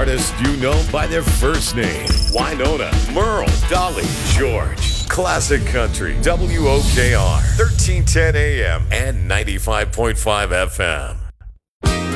artists you know by their first name. Winona, Merle, Dolly, George. Classic Country, WOKR, 1310 AM and 95.5 FM.